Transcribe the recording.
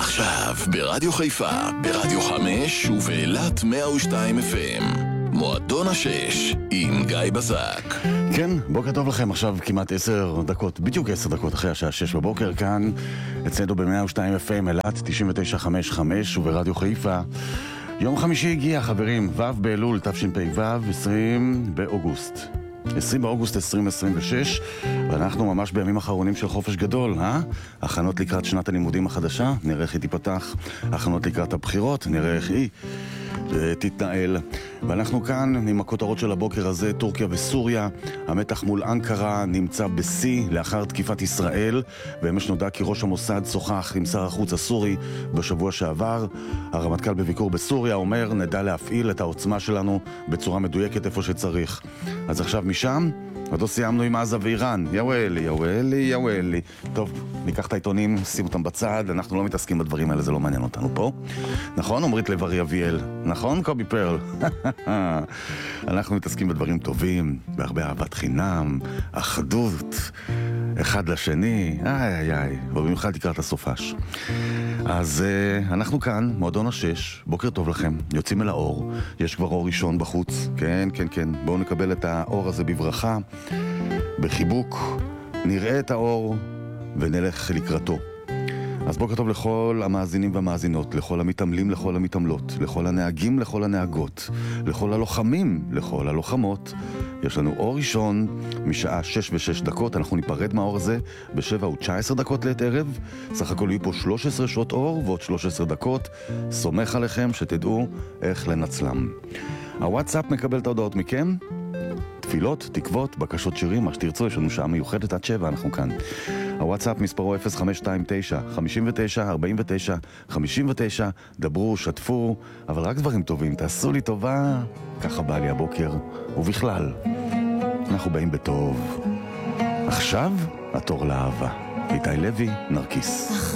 עכשיו ברדיו חיפה, ברדיו 5 ובאילת 102 FM. מועדון השש עם גיא בזק. כן, בוקר טוב לכם. עכשיו כמעט 10 דקות, בדיוק 10 דקות אחרי השעה 6 בבוקר, כאן אצלנו ב-102 FM, אילת 99.55 וברדיו חיפה. יום חמישי הגיע, חברים, ו' באלול תשפ"ו, 20 באוגוסט 2026, ואנחנו ממש בימים האחרונים של חופש גדול, הכנות לקראת שנת הלימודים החדשה, נראה איך היא תיפתח, הכנות לקראת הבחירות, נראה איך היא תתנהל. ואנחנו כאן עם הכותרות של הבוקר הזה. טורקיה וסוריה, המתח מול אנקרה נמצא בשיא לאחר תקיפת ישראל, ואמש נודע כי ראש המוסד שוחח עם שר החוץ הסורי בשבוע שעבר. הרמטכ"ל בביקור בסוריה אומר, נדע להפעיל את העוצמה שלנו בצורה מדויקת איפה שצריך. אז עכשיו משם עוד לא סיימנו עם עזה ואיראן. יאוולי. טוב, ניקח את העיתונים, שים אותם בצד, אנחנו לא מתעסקים בדברים האלה, זה לא מעניין אותנו פה. נכון, עומרית לב-ארי אביאל? נכון, קובי פרל? אנחנו מתעסקים בדברים טובים, בהרבה אהבת חינם, אחדות, אחד לשני, ובמיוחד לקראת הסופש. אז אנחנו כאן, מועדון השש, בוקר טוב לכם, יוצאים אל האור, יש כבר אור ראשון בחוץ, כן, בואו נקבל את האור הזה בברכה, בחיבוק, נראה את האור ונלך לקראתו. אז בוקר טוב לכל המאזינים והמאזינות, לכל המתעמלים, לכל המתעמלות, לכל הנהגים, לכל הנהגות, לכל הלוחמים, לכל הלוחמות. יש לנו אור ראשון משעה 6 ו6 דקות, אנחנו ניפרד מהאור הזה ב7:19 לעת ערב. סך הכל יהיו פה 13 שעות אור ועוד 13 דקות. סומך עליכם שתדעו איך לנצלם. הוואטסאפ מקבל את ההודעות מכם. תפילות, תקוות, בקשות שירים, מה שתרצו, יש לנו שעה מיוחדת עד 7, אנחנו כאן. הוואטסאפ מספרו 0529-59-49-59, דברו, שתפו, אבל רק דברים טובים, תעשו לי טובה, ככה בא לי הבוקר, ובכלל, אנחנו באים בטוב. עכשיו, התור לאהבה. איתי לוי, נרקיס.